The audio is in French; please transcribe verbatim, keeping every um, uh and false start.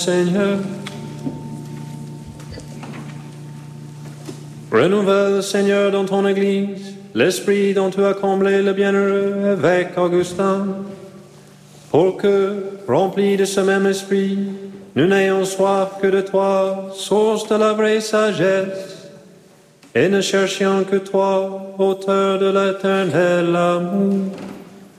Seigneur. Renouvelle, Seigneur, dans ton Église, l'esprit dont tu as comblé le bienheureux évêque Augustin, pour que, remplis de ce même esprit, nous n'ayons soif que de toi, source de la vraie sagesse, et ne cherchions que toi, auteur de l'éternel amour.